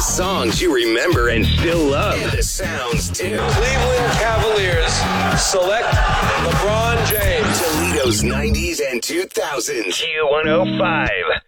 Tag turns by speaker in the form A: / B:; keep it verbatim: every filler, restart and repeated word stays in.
A: songs you remember and still love. And the sounds, too.
B: Cleveland Cavaliers select LeBron James.
A: Toledo's nineties and two thousands. Q one oh five.